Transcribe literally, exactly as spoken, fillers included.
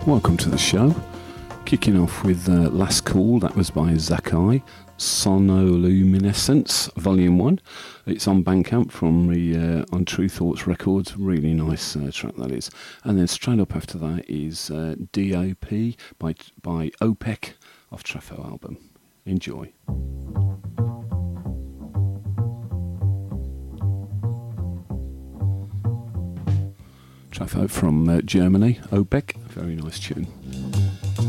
Welcome to the show. Kicking off with uh, Last Call, that was by Zakai, Sonoluminescence, Volume one. It's on Bandcamp from the uh, On True Thoughts Records. Really nice uh, track that is. And then straight up after that is uh, D O P by, by OPEC off Trafo album. Enjoy. Trafo from uh, Germany, OPEC, very nice tune.